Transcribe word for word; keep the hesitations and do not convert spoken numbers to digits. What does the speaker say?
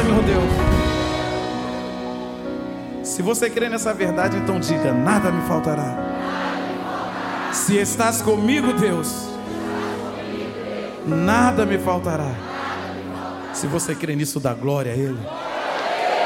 Senhor Deus. Se você crê nessa verdade, então diga: nada me faltará. Se estás comigo, Deus, nada me faltará. Se você crê nisso, dá glória a Ele.